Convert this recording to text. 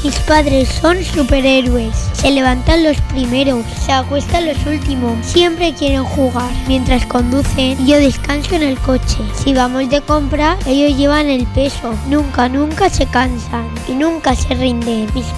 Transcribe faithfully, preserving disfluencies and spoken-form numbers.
Mis padres son superhéroes. Se levantan los primeros, se acuestan los últimos. Siempre quieren jugar. Mientras conducen, yo descanso en el coche. Si vamos de compra, ellos llevan el peso. Nunca, nunca se cansan y nunca se rinden. Mis